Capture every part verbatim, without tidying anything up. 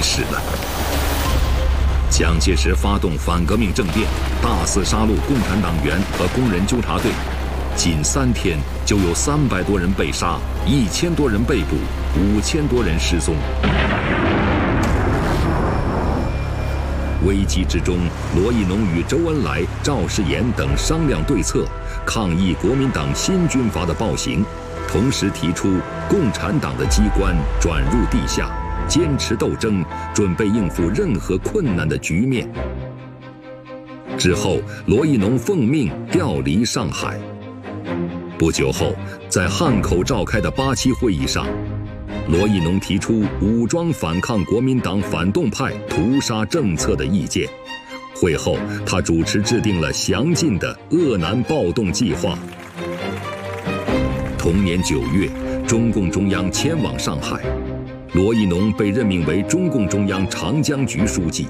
始了。蒋介石发动反革命政变，大肆杀戮共产党员和工人纠察队，仅三天就有三百多人被杀，一千多人被捕，五千多人失踪。危机之中，罗亦农与周恩来、赵世炎等商量对策，抗议国民党新军阀的暴行，同时提出共产党的机关转入地下，坚持斗争，准备应付任何困难的局面。之后，罗亦农奉命调离上海。不久后，在汉口召开的八七会议上，罗亦农提出武装反抗国民党反动派屠杀政策的意见。会后，他主持制定了详尽的鄂南暴动计划。同年九月，中共中央迁往上海，罗亦农被任命为中共中央长江局书记。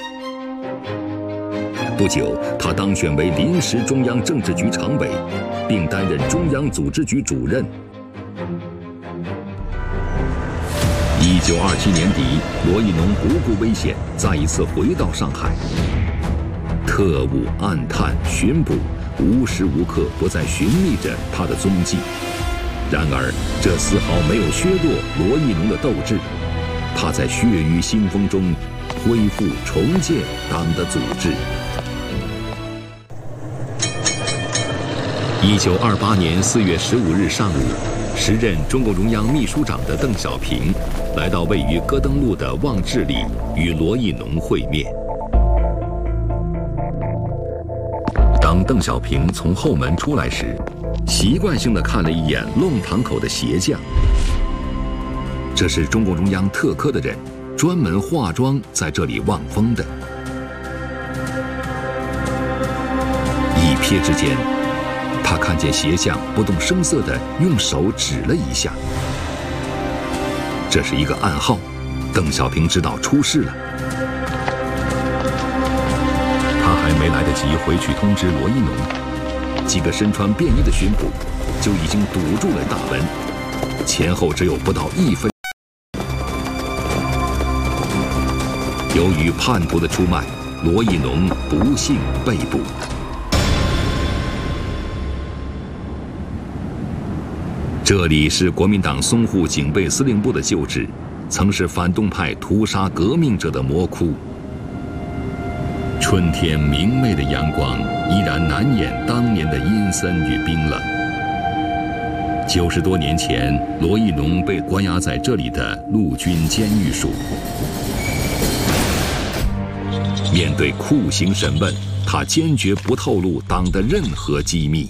不久，他当选为临时中央政治局常委，并担任中央组织局主任。一九二七年底，罗亦农不顾危险，再一次回到上海。特务、暗探、巡捕，无时无刻不在寻觅着他的踪迹。然而，这丝毫没有削弱罗亦农的斗志。他在血雨腥风中恢复重建党的组织。一九二八年四月十五日上午，时任中共中央秘书长的邓小平来到位于戈登路的望志里，与罗亦农会面。当邓小平从后门出来时，习惯性地看了一眼弄堂口的鞋匠。这是中共中央特科的人，专门化妆在这里望风的。一瞥之间，他看见鞋匠不动声色地用手指了一下，这是一个暗号。邓小平知道出事了，他还没来得及回去通知罗亦农，几个身穿便衣的巡捕就已经堵住了大门，前后只有不到一分。由于叛徒的出卖，罗亦农不幸被捕。这里是国民党淞沪警备司令部的旧址，曾是反动派屠杀革命者的魔窟。春天明媚的阳光依然难掩当年的阴森与冰冷。九十多年前，罗亦农被关押在这里的陆军监狱署。面对酷刑审问，他坚决不透露党的任何机密。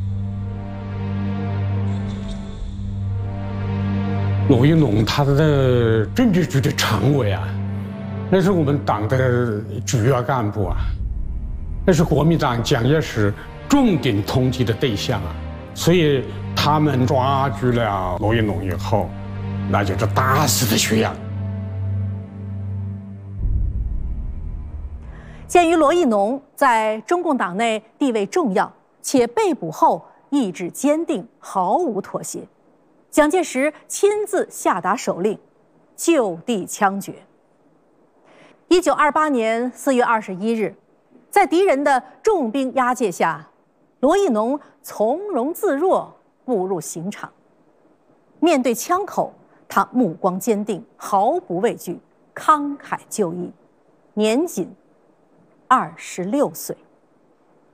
罗亦农他的政治局的常委啊，那是我们党的主要干部啊，那是国民党蒋介石重点通缉的对象啊，所以他们抓住了罗亦农以后，那就是大肆的宣扬。 鉴于罗亦农在中共党内地位重要，且被捕后意志坚定，毫无妥协，蒋介石亲自下达手令，就地枪决。一九二八年四月二十一日，在敌人的重兵押解下，罗亦农从容自若步入刑场。面对枪口，他目光坚定，毫不畏惧，慷慨就义，年仅二十六岁。